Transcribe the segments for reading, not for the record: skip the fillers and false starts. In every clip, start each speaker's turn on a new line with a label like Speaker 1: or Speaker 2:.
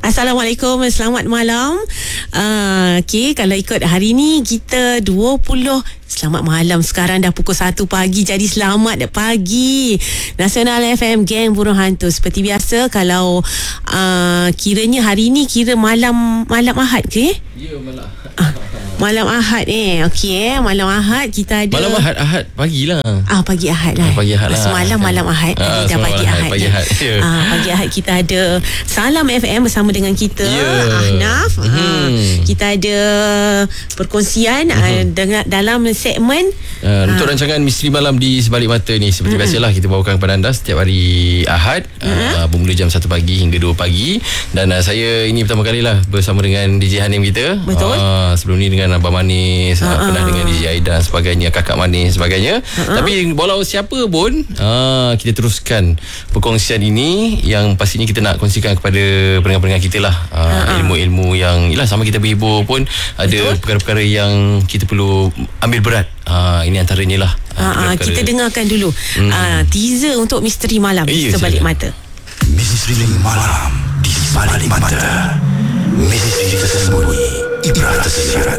Speaker 1: Assalamualaikum, selamat malam. Okey, kalau ikut hari ni kita 20. Selamat malam, sekarang dah pukul 1 pagi. Jadi selamat pagi Nasional FM Geng Burung Hantu. Seperti biasa, kalau kiranya hari ni kira malam Ahad ke?
Speaker 2: Ya, malam
Speaker 1: Malam Ahad Okey, malam Ahad kita ada.
Speaker 2: Malam Ahad pagilah.
Speaker 1: Pagi Ahad lah.
Speaker 2: Pagi Ahad lah.
Speaker 1: Semalam malam Ahad. Dah pagi Ahad.
Speaker 2: Pagi Ahad.
Speaker 1: Pagi Ahad kita ada Salam FM bersama dengan kita, Ahnaf. Kita ada perkongsian dengan dalam segmen
Speaker 2: untuk rancangan Misteri Malam di Sebalik Mata ni. Seperti biasalah kita bawakan kepada anda setiap hari Ahad, bermula jam 1 pagi hingga 2 pagi. Dan saya ini pertama kali lah bersama dengan DJ Hanim kita.
Speaker 1: Betul.
Speaker 2: Sebelum ni dengan Abang Manis, pernah dengan DJ Aida dan sebagainya, Kakak Manis sebagainya. Tapi walau siapa pun, kita teruskan perkongsian ini yang pastinya kita nak kongsikan kepada pendengar-pendengar kita lah. Ilmu-ilmu yang sama kita berhibur pun ada perkara-perkara yang kita perlu ambil berat. Ini antaranya lah.
Speaker 1: Kita dengarkan dulu teaser untuk Misteri Malam di Sebalik Mata.
Speaker 3: Misteri Malam di Sebalik Mata. Misteri tersembunyi ibarat syarat.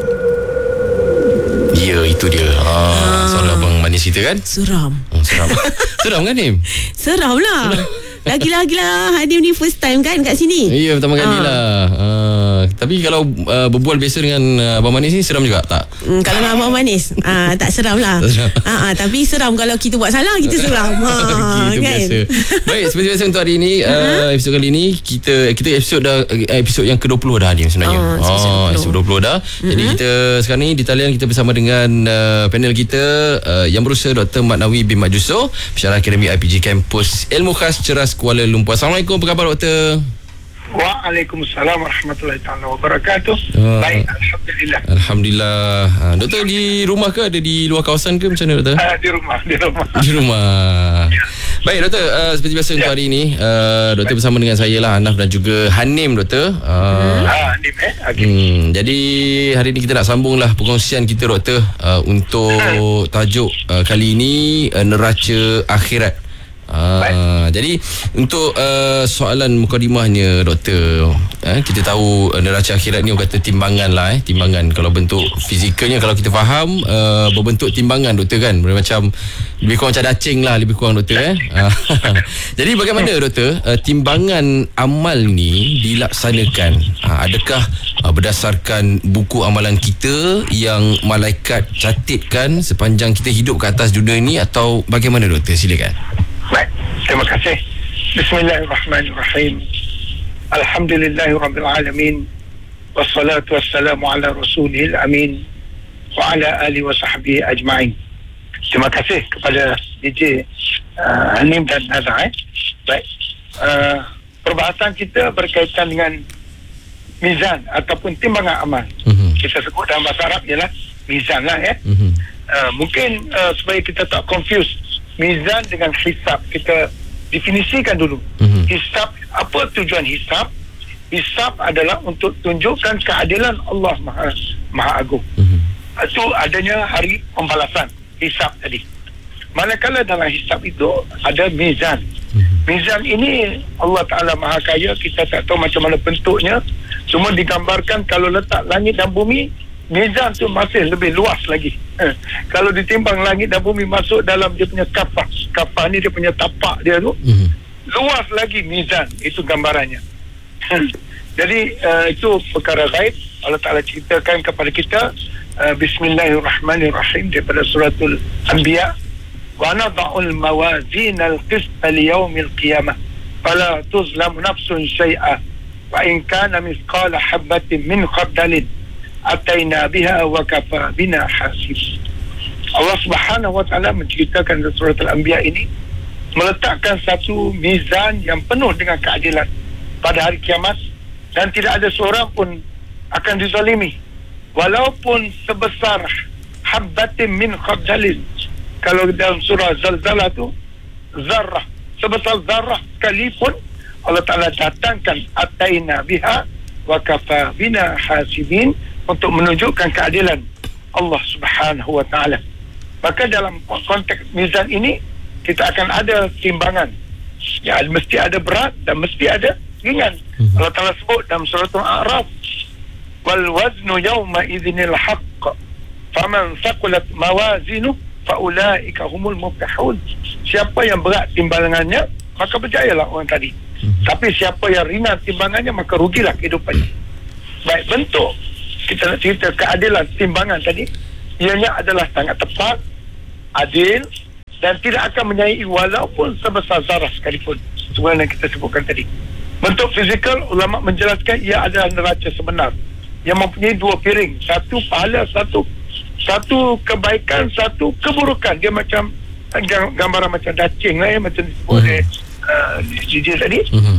Speaker 2: Ya, itu dia. Suara Abang Manis kita kan?
Speaker 1: Seram.
Speaker 2: Seram. Seram kan, Nim?
Speaker 1: Seram lah. Lagi-lagi lah, Hadim ni first time kan kat sini.
Speaker 2: Ya, pertama kali lah. Tapi kalau berbual biasa dengan Abang Manis ni seram juga tak?
Speaker 1: Kalau dengan Abang Manis tak seram lah. Tapi seram kalau kita buat salah, kita seram.
Speaker 2: Itu kan? Biasa. Baik, seperti biasa untuk hari ini, episod kali ini kita episod yang ke-20 dah, Hadim sebenarnya. Episod 20 dah. Jadi kita sekarang ni di talian kita bersama dengan panel kita yang berusaha Dr. Mat Nawi bin Mat Jusoh, pensyarah Akademi IPG Kampus Ilmu Khas Ceras Kuala Lumpur. Assalamualaikum, apa khabar Doktor?
Speaker 4: Waalaikumsalam warahmatullahi taala wabarakatuh. Baik, alhamdulillah.
Speaker 2: Alhamdulillah. Doktor di rumah ke, ada di luar kawasan ke, macam mana Doktor?
Speaker 4: Di rumah.
Speaker 2: Di rumah. Baik Doktor, seperti biasa untuk hari ini Doktor bersama dengan saya lah, Ahnaf dan juga Hanim Doktor.
Speaker 4: Hanim okay.
Speaker 2: Jadi hari ini kita nak sambung lah perkongsian kita Doktor, untuk tajuk kali ini neraca akhirat. Jadi untuk soalan mukadimahnya Doktor, kita tahu neraca akhirat ni orang kata timbangan lah, timbangan. Kalau bentuk fizikalnya kalau kita faham, berbentuk timbangan Doktor kan, macam lebih kurang macam dacing lah, lebih kurang Doktor. Jadi bagaimana Doktor timbangan amal ni dilaksanakan? Adakah berdasarkan buku amalan kita yang malaikat catatkan sepanjang kita hidup ke atas dunia ni, atau bagaimana Doktor? Silakan.
Speaker 4: Baik, terima kasih. Bismillahirrahmanirrahim. Alhamdulillahirabbil alamin. Wassalatu wassalamu ala rasulihil amin wa ala alihi wa sahbihi ajma'in. Terima kasih kepada DJ Hanim dan Nazar. Baik, perbahasan kita berkaitan dengan mizan ataupun timbangan amal. Kita sebut dalam bahasa Arab ialah mizan lah mungkin supaya kita tak confuse mizan dengan hisab, kita definisikan dulu. Hisab, apa tujuan hisab? Hisab adalah untuk tunjukkan keadilan Allah Maha Agung. Itu adanya hari pembalasan, hisab tadi. Manakala dalam hisab itu ada mizan. Mizan ini Allah Ta'ala Maha Kaya, kita tak tahu macam mana bentuknya. Cuma digambarkan kalau letak langit dan bumi, mizan tu masih lebih luas lagi. Kalau ditimbang langit dan bumi masuk dalam dia punya kafah. Kafah ni dia punya tapak dia tu. Luas lagi mizan. Itu gambarannya. Jadi itu perkara gaib. Allah Ta'ala ceritakan kepada kita. Bismillahirrahmanirrahim daripada suratul Anbiya. Wa nada'ul mawazinal qis'a liyawmil qiyamah. Fala tuzlam nafsun syai'a. Wa in kana misqala habbatin min khardalin. Ataina biha wa kafa bina hasib. Allah Subhanahu wa taala menceritakan dalam surah Al-Anbiya ini meletakkan satu mizan yang penuh dengan keadilan pada hari kiamat, dan tidak ada seorang pun akan dizalimi walaupun sebesar habbatin min khardalin. Kalau dalam surah Zalzalah tu zarrah, sebesar zarrah sekalipun Allah Taala datangkan ataina biha wa kafa bina hasibin, untuk menunjukkan keadilan Allah Subhanahu wa taala. Maka dalam konteks mizan ini kita akan ada timbangan. Ya, mesti ada berat dan mesti ada ringan. Allah Ta'ala sebut dalam surah Al-A'raf, wal waznu yawma idzinil haqq faman thaqulat mawazinu faulaika humul muflihun. Siapa yang berat timbangannya, maka berjayalah orang tadi. Tapi siapa yang ringan timbangannya, maka rugilah kehidupannya. Baik, bentuk kita nak cerita keadilan timbangan tadi, ianya adalah sangat tepat, adil, dan tidak akan menyai walaupun sebesar zarah sekalipun, sebenarnya kita sebutkan tadi. Bentuk fizikal, ulama menjelaskan ia adalah neraca sebenar yang mempunyai dua piring, satu pahala, satu kebaikan, satu keburukan. Dia macam gambaran macam dacing lah ya, macam disebut oleh DJ tadi.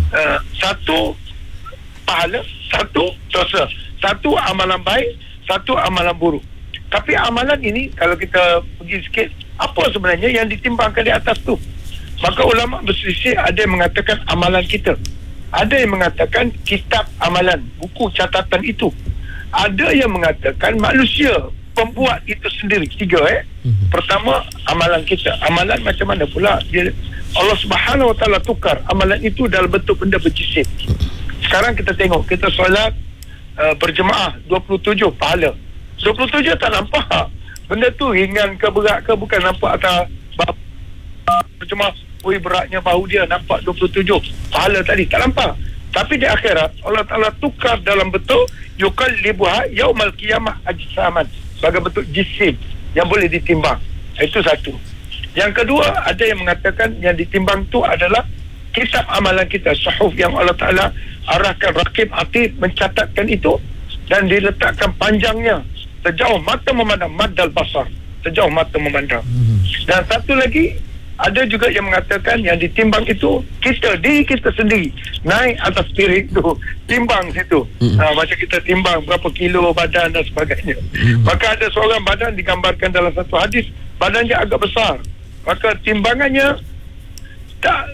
Speaker 4: Satu pahala, satu dosa, satu amalan baik, satu amalan buruk. Tapi amalan ini, kalau kita pergi sikit, apa sebenarnya yang ditimbangkan di atas tu? Maka ulama berselisih, ada yang mengatakan amalan kita, ada yang mengatakan kitab amalan, buku catatan itu, ada yang mengatakan manusia pembuat itu sendiri. Tiga Pertama, amalan kita. Amalan macam mana pula? Allah Subhanahu Wa Taala tukar amalan itu dalam bentuk benda berjisim. Sekarang kita tengok, kita solat berjemaah 27 pahala. 27 tak nampak benda tu ringan ke berat ke, bukan nampak atas berjemaah, beratnya bahu dia, nampak 27 pahala tadi, tak nampak. Tapi di akhirat Allah Ta'ala tukar dalam bentuk yuqallibuha yaumal qiyamah ajsaman, sebagai bentuk jisim yang boleh ditimbang. Itu satu. Yang kedua, ada yang mengatakan yang ditimbang tu adalah kitab amalan kita, suhuf yang Allah Ta'ala arahkan raqib atid mencatatkan itu, dan diletakkan panjangnya sejauh mata memandang, maddal basar, sejauh mata memandang. Dan satu lagi, ada juga yang mengatakan yang ditimbang itu diri kita sendiri, naik atas piring tu, timbang situ. Macam kita timbang berapa kilo badan dan sebagainya. Maka ada seorang badan digambarkan dalam satu hadis, badannya agak besar, maka timbangannya tak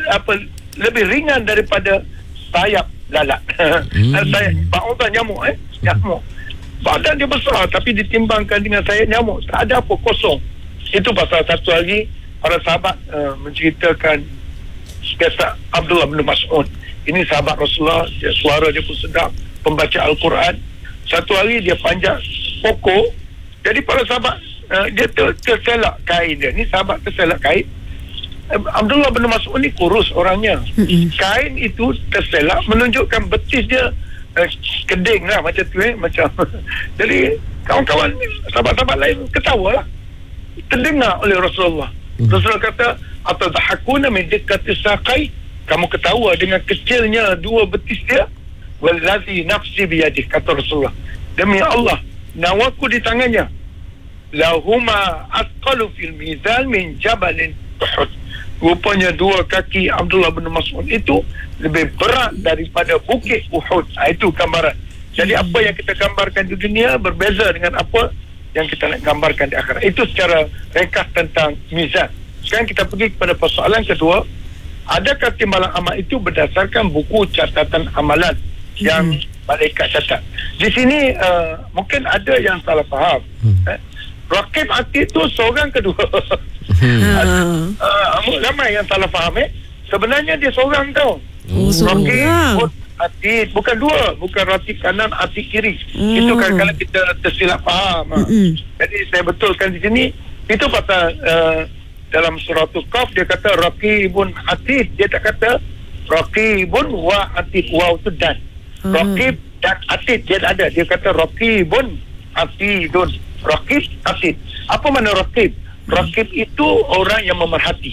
Speaker 4: lebih ringan daripada sayap lalat. Sayap bautan nyamuk nyamuk. Badan dia besar, tapi ditimbangkan dengan sayap nyamuk, tak ada apa, kosong. Itu pasal satu hari para sahabat menceritakan kisah Abdullah bin Mas'ud. Ini sahabat Rasulullah, suara dia pun sedap, pembaca Al-Quran. Satu hari dia panjat pokok, jadi para sahabat dia terselak kain dia. Ni sahabat terselak kain. Abdullah bin Mas'ud ni kurus orangnya. Kain itu terselak, menunjukkan betis dia keding lah macam tu macam. Jadi kawan-kawan sahabat-sahabat lain ketawa lah, terdengar oleh Rasulullah. Rasulullah kata, atadhakuna min dikkati saqai, kamu ketawa dengan kecilnya dua betis dia. Wallazi nafsi biyadih, kata Rasulullah, demi Allah, nyawaku di tangannya, lahuma asqalu fil mizan min jabalin Uhud. Rupanya dua kaki Abdullah bin Mas'ud itu lebih berat daripada bukit Uhud. Itu gambaran. Jadi apa yang kita gambarkan di dunia berbeza dengan apa yang kita nak gambarkan di akhirat. Itu secara ringkas tentang mizan. Sekarang kita pergi kepada persoalan kedua. Adakah timbalan amal itu berdasarkan buku catatan amalan yang malaikat catat? Di sini mungkin ada yang salah faham. Raqib atid itu seorang kedua. Ramai yang salah faham. Sebenarnya dia seorang tau. Raqib atid, bukan dua, bukan raqib kanan atid kiri. Itu kadang-kadang kita tersilap faham. Jadi saya betulkan di sini, itu pasal dalam surah Al-Qaf dia kata raqibun atid, dia tak kata raqibun wa atid. Wa itu dan raqib dan atid dia tak ada, dia kata raqibun atidun. Raqib atid. Apa makna raqib? Raqib itu orang yang memerhati.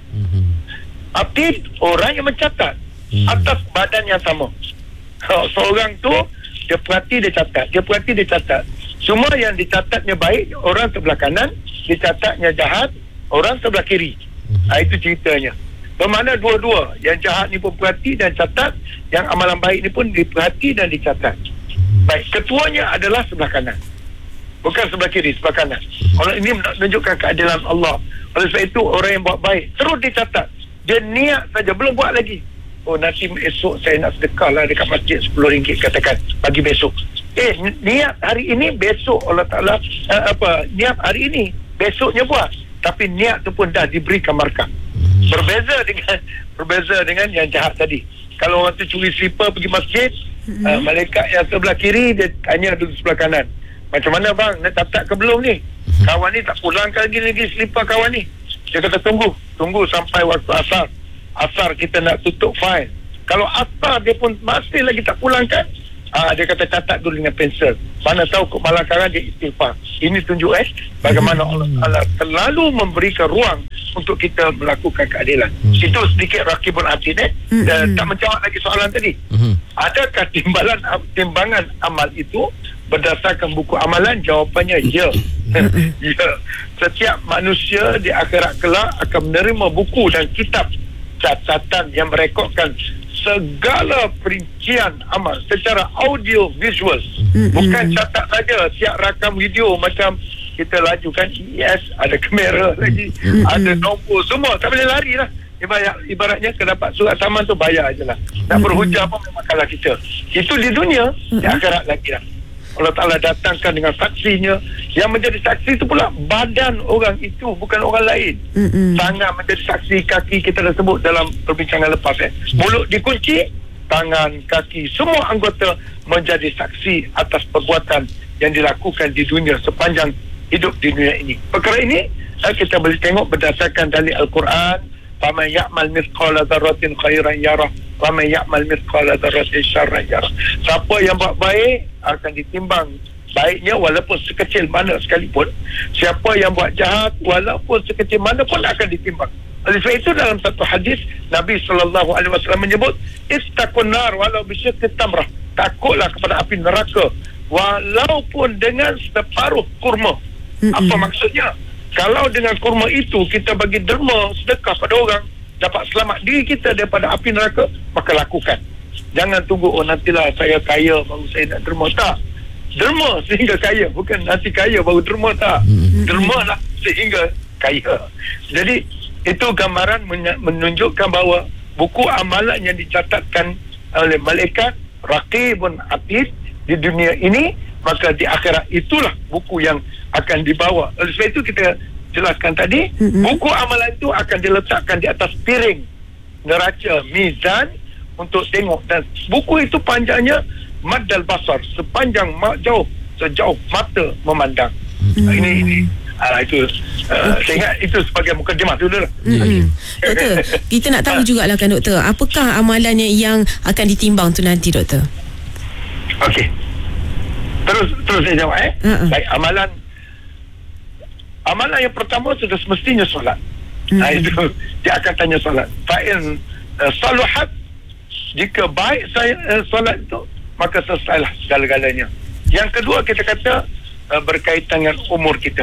Speaker 4: Atid orang yang mencatat atas badan yang sama. Seorang tu dia perhati, dia catat, dia perhati, dia catat. Semua yang dicatatnya baik, orang sebelah kanan, dicatatnya jahat, orang sebelah kiri. Itu ceritanya. Bermakna dua-dua, yang jahat ni pun perhati dan catat, yang amalan baik ni pun diperhati dan dicatat. Baik, ketuanya adalah sebelah kanan, bukan sebelah kiri, sebelah kanan. Orang ini menunjukkan keadilan Allah. Oleh sebab itu orang yang buat baik terus dicatat. Dia niat saja, belum buat lagi. Oh, nanti esok saya nak sedekah lah dekat masjid RM10, katakan pagi besok. Niat hari ini, besok Allah Ta'ala niat hari ini, besoknya buat. Tapi niat tu pun dah diberikan markah. Berbeza dengan yang jahat tadi. Kalau orang tu curi slipper pergi masjid, malaikat yang sebelah kiri dia tanya duduk sebelah kanan, macam mana bang, nak tatak ke belum ni? Kawan ni tak pulangkan lagi slipper kawan ni. Dia kata tunggu sampai waktu asar kita nak tutup file. Kalau asar dia pun masih lagi tak pulangkan, dia kata catat dulu dengan pensel. Mana tahu kemalakaran dia istighfar. Ini tunjuk bagaimana Allah Ta'ala selalu memberikan ruang untuk kita melakukan keadilan. Itu sedikit rakibun atid. Dan tak menjawab lagi soalan tadi. Adakah timbangan amal itu berdasarkan buku amalan? Jawapannya ya. Ya. Setiap manusia di akhirat kelak akan menerima buku dan kitab catatan yang merekodkan segala perincian amal secara audio visual. Bukan catat saja, siap rakam video macam kita lajukan ES, ada kamera lagi, ada nombor, semua tak boleh lari lah. Ibaratnya kalau dapat surat saman tu bayar je lah. Nak berhujah pun memang kalah kita. Itu di dunia, di akhirat lagi lah. Allah Ta'ala datangkan dengan saksinya. Yang menjadi saksi itu pula badan orang itu, bukan orang lain. Tangan menjadi saksi, kaki kita dah sebut dalam perbincangan lepas. Mulut dikunci, tangan, kaki, semua anggota menjadi saksi atas perbuatan yang dilakukan di dunia sepanjang hidup di dunia ini. Perkara ini kita boleh tengok berdasarkan dalil Al-Quran. Faman ya'mal mithqala dzarratin khairan yarah wa man ya'mal mithqala dzarratin syarran yarah. Siapa yang buat baik akan ditimbang baiknya walaupun sekecil mana sekalipun. Siapa yang buat jahat walaupun sekecil mana pun akan ditimbang. Oleh sebab itu dalam satu hadis Nabi SAW menyebut istaqun nar walau bisyaqi tamrah. Takutlah kepada api neraka walaupun dengan separuh kurma. Apa maksudnya? Kalau dengan kurma itu kita bagi derma, sedekah pada orang, dapat selamat diri kita daripada api neraka, maka lakukan. Jangan tunggu nantilah saya kaya baru saya nak derma. Tak. Derma sehingga kaya, bukan nanti kaya baru derma. Tak. Derma lah sehingga kaya. Jadi itu gambaran menunjukkan bahawa buku amalan yang dicatatkan oleh malaikat raqibun atid di dunia ini, maka di akhirat itulah buku yang akan dibawa. Oleh sebab itu kita jelaskan tadi, buku amalan itu akan diletakkan di atas piring neraca mizan untuk tengok, dan buku itu panjangnya maddal basar, sepanjang sejauh mata memandang. Ini itu saya ingat itu sebagai mukadimah dulu lah.
Speaker 1: Doktor, kita nak tahu jugalah kan doktor, apakah amalannya yang akan ditimbang tu nanti doktor?
Speaker 4: Okey, terus saya jawab. Baik, amalan yang pertama sudah semestinya solat. Itu dia akan tanya solat. Fa'in saluhat, jika baik solat itu, maka selesailah segala-galanya. Yang kedua kita kata berkaitan dengan umur kita.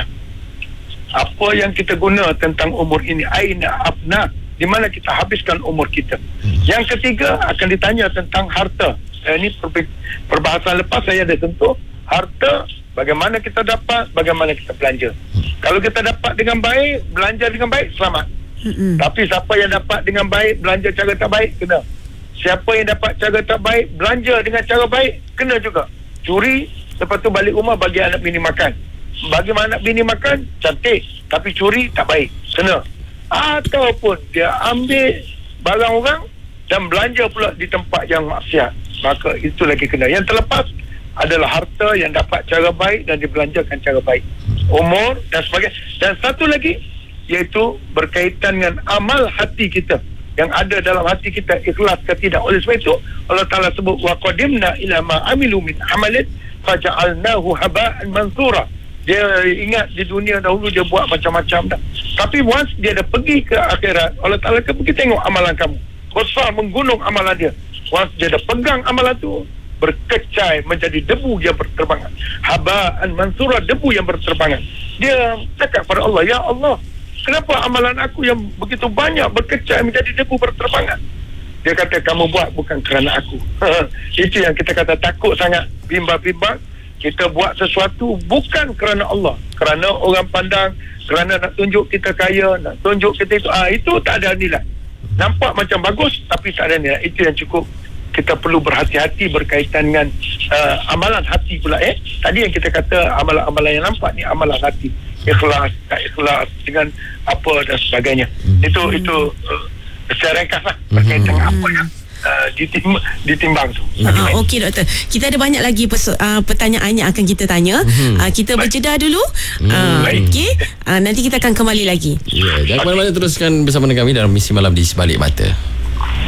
Speaker 4: Apa yang kita guna tentang umur ini? Aina abna, di mana kita habiskan umur kita. Yang ketiga akan ditanya tentang harta. Ini perbahasan lepas saya ada sentuh harta. Bagaimana kita dapat, bagaimana kita belanja. Kalau kita dapat dengan baik, belanja dengan baik, selamat. Tapi siapa yang dapat dengan baik, belanja cara tak baik, kena. Siapa yang dapat cara tak baik, belanja dengan cara baik, kena juga. Curi, lepas tu balik rumah bagi anak bini makan. Bagi anak bini makan, cantik. Tapi curi, tak baik, kena. Ataupun dia ambil barang orang dan belanja pula di tempat yang maksiat, maka itu lagi kena. Yang terlepas adalah harta yang dapat cara baik dan dibelanjakan cara baik, umur dan sebagainya. Dan satu lagi, iaitu berkaitan dengan amal hati kita, yang ada dalam hati kita, ikhlas ke tidak. Oleh sebab itu Allah Ta'ala sebut wa qadimna ila ma amilu min amalin faja'alnahu haba'an mansura. Dia ingat di dunia dahulu dia buat macam-macam dah, tapi once dia dah pergi ke akhirat, Allah Ta'ala pergi tengok amalan kamu, besar menggunung amalan dia. Once dia dah pegang amalan tu, berkecai menjadi debu yang berterbangan. Haba'an mansura, debu yang berterbangan. Dia cakap pada Allah, ya Allah, kenapa amalan aku yang begitu banyak berkecai menjadi debu berterbangan? Dia kata, kamu buat bukan kerana aku. Itu yang kita kata takut sangat, bimbang-bimbang. Kita buat sesuatu bukan kerana Allah, kerana orang pandang, kerana nak tunjuk kita kaya, nak tunjuk kita itu. Itu tak ada nilai. Nampak macam bagus tapi tak ada nilai. Itu yang cukup kita perlu berhati-hati berkaitan dengan amalan hati pula. Tadi yang kita kata amalan-amalan yang nampak ni amalan hati, ikhlas, tak ikhlas, dengan apa dan sebagainya. Itu secara ringkas lah berkaitan dengan apa yang ditimbang tu.
Speaker 1: Okey doktor. Kita ada banyak lagi pertanyaan yang akan kita tanya. Kita berjeda dulu. Okey. Nanti kita akan kembali lagi.
Speaker 2: Jangan ke mana-mana, teruskan bersama dengan kami dalam Misi Malam di Sebalik Mata.